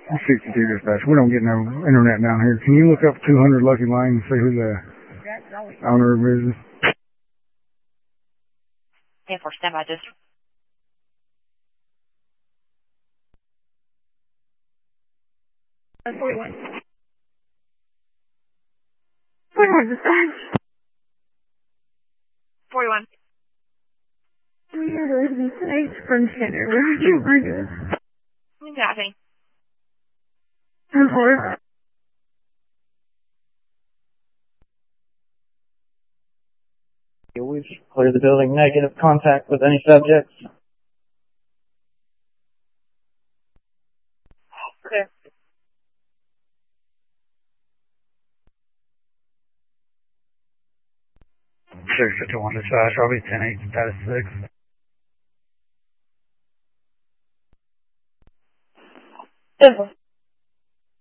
62 dispatch. We don't get no internet down here. Can you look up 200 Lucky Lane and see who the owner of it is? 10-4, stand by, just. 41. 41 dispatch. 41. We had to be safe from center. Where are you? Where are you? Nothing. I'm horrible. We've cleared the building. Negative contact with any subjects. Clear. Sure, 51 dispatch. I'll be 10-8, status 6. Simple.